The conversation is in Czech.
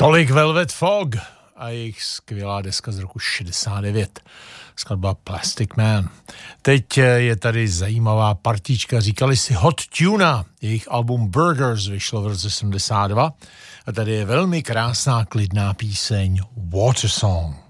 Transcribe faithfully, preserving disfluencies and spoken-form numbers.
Tolik Velvet Fog a jejich skvělá deska z roku šedesát devět. Skladba Plastic Man. Teď je tady zajímavá partička, říkali si Hot Tuna. Jejich album Burgers vyšlo v roce sedmdesát dva a tady je velmi krásná klidná píseň Water Song.